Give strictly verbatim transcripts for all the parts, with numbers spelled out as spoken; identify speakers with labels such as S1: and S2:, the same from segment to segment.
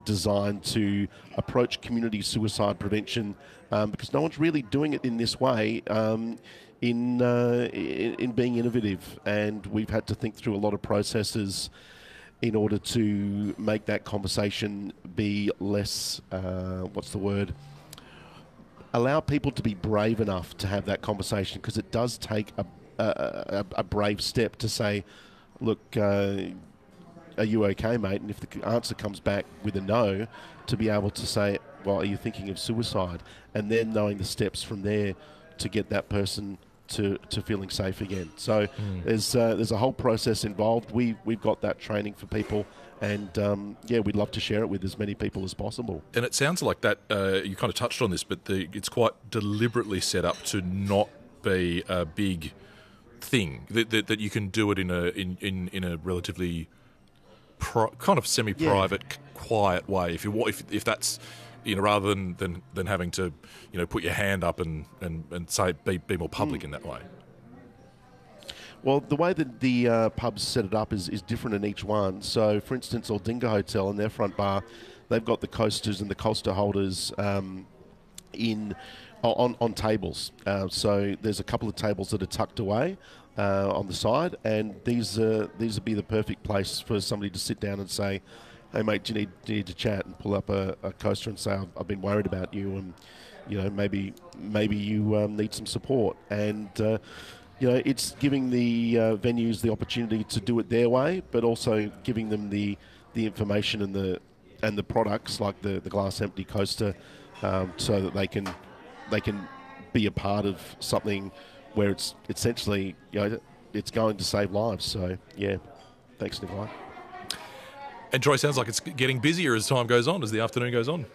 S1: designed to approach community suicide prevention, um, because no one's really doing it in this way, um, in, uh, in in being innovative, and we've had to think through a lot of processes in order to make that conversation be less, uh, what's the word, allow people to be brave enough to have that conversation, because it does take a, a, a brave step to say, look, uh, are you okay, mate? And if the answer comes back with a no, to be able to say, well, are you thinking of suicide? And then knowing the steps from there to get that person to, to feeling safe again. So mm. there's uh, there's a whole process involved. We, we've got that training for people, and um, yeah, we'd love to share it with as many people as possible.
S2: And it sounds like that, uh, you kind of touched on this, but the, it's quite deliberately set up to not be a big thing, that, that, that you can do it in a, in, in, in a relatively Pro, kind of semi-private, yeah. quiet way. If you if if that's, you know, rather than, than, than having to, you know, put your hand up and, and, and say be be more public mm. in that way.
S1: Well, the way that the uh, pubs set it up is, is different in each one. So, for instance, Aldinga Hotel in their front bar, they've got the coasters and the coaster holders um, in on on tables. Uh, so there's a couple of tables that are tucked away Uh, on the side, and these uh, these would be the perfect place for somebody to sit down and say, hey mate, do you need, do you need to chat, and pull up a, a coaster and say, I've, I've been worried about you, and you know, maybe maybe you um, need some support. And uh, you know, it's giving the uh, venues the opportunity to do it their way, but also giving them the the information and the and the products like the, the Glass Empty coaster, um, so that they can they can be a part of something where it's essentially, you know, it's going to save lives. So, yeah, thanks, Nikolai.
S2: And Troy, sounds like it's getting busier as time goes on, as the afternoon goes on.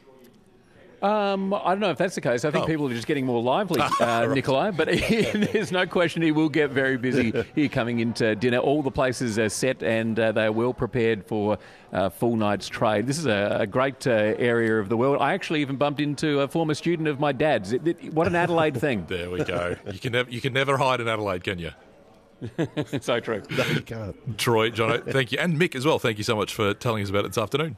S3: Um, I don't know if that's the case. I think
S2: oh.
S3: people are just getting more lively, uh, right. Nikolai, but there's no question he will get very busy here coming into dinner. All the places are set, and uh, they are well prepared for uh, full night's trade. This is a, a great uh, area of the world. I actually even bumped into a former student of my dad's. It, it, what an Adelaide thing.
S2: There we go. You can never, you can never hide in Adelaide, can you?
S3: So true.
S1: No, you can't.
S2: Troy, Jono, thank you. And Mick as well, thank you so much for telling us about it this afternoon.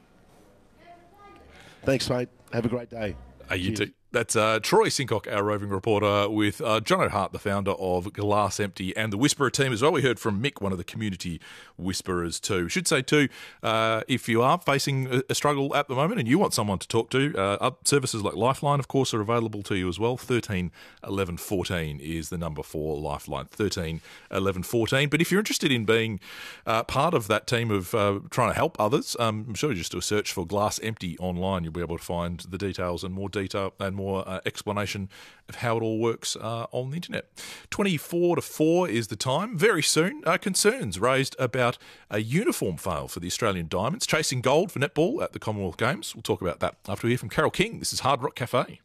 S1: Thanks, mate. Have a great day.
S2: Uh, you too. That's uh, Troy Sincock, our roving reporter, with uh, Jono Hart, the founder of Glass Empty, and the Whisperer team as well. We heard from Mick, one of the community whisperers too. Should say too, uh, if you are facing a, a struggle at the moment and you want someone to talk to, uh, services like Lifeline, of course, are available to you as well. thirteen eleven fourteen is the number for Lifeline, thirteen eleven fourteen. But if you're interested in being uh, part of that team of uh, trying to help others, um, I'm sure you just do a search for Glass Empty online. You'll be able to find the details and more detail and more more uh, explanation of how it all works uh, on the internet. twenty-four to four is the time. Very soon, uh, concerns raised about a uniform fail for the Australian Diamonds, chasing gold for netball at the Commonwealth Games. We'll talk about that after we hear from Carole King. This is Hard Rock Cafe.